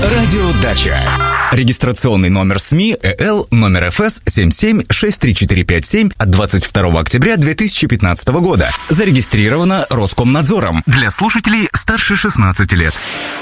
Радио Дача. Регистрационный номер СМИ ЭЛ номер ФС 77634457 от 22 октября 2015 года. Зарегистрировано Роскомнадзором для слушателей старше 16 лет.